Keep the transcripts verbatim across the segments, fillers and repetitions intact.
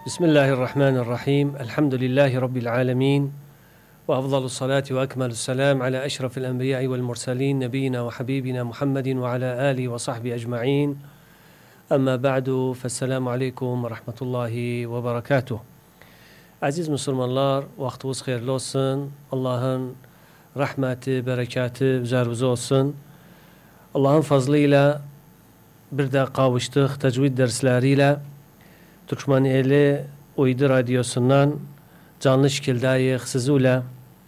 Bismillahirrahmanirrahim. Elhamdülillahi Rabbil alemin. Ve afdalu salati ve ekmelü selam ala eşrafil enbiyai vel mursalin. Nebiyina ve habibina Muhammedin ve ala alihi ve sahbihi ecma'in. Amma ba'du. Fesselamu aleykum ve rahmetullahi ve berekatuh. Aziz Müslümanlar, vaktiniz hayırlı olsun. Allah'ın rahmeti, berekatı üzerinize olsun. Allah'ın fazlıyla bir de kavuştuk tecvid dersleriyle. Türkmeneli Uydu Radyosu'ndan canlı şekildeyik sizinle.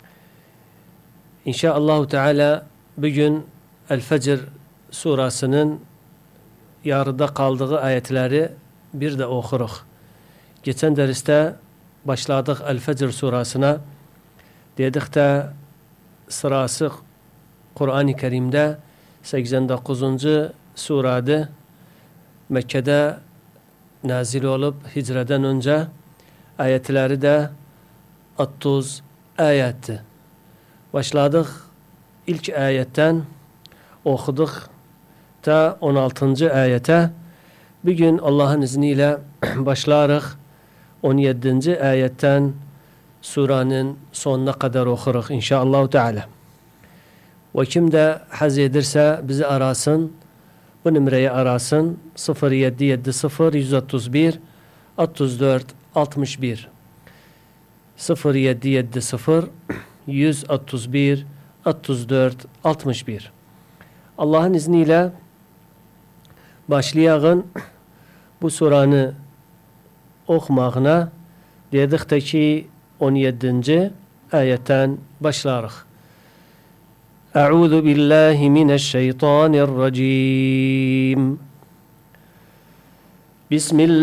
İnşallah Teala bugün El-Fecr surasının yarıda kaldığı ayetleri bir de okuruk. Geçen derste başladık El-Fecr surasına. Dedik de sırası Kur'an-ı Kerim'de seksen dokuzuncu surada Mekke'de nazil olup hicreden önce ayetleri de otuz ayetti. Başladık ilk ayetten okuduk ta on altıncı ayete. Bugün Allah'ın izniyle başlarız on yedinci ayetten suranın sonuna kadar okuruz inşallah Teala. Ve kim de haz edirse bizi arasın, bu numarayı arasın. sıfır yedi yedi sıfır yüz otuz bir otuz dört altmış bir sıfır yedi yedi sıfır yüz otuz bir otuz dört altmış bir. Allah'ın izniyle başlayalım bu suranı okumağına. Dedik de ki on yedinci ayetten başlarız. أعوذ بالله من الشيطان الرجيم بسم الله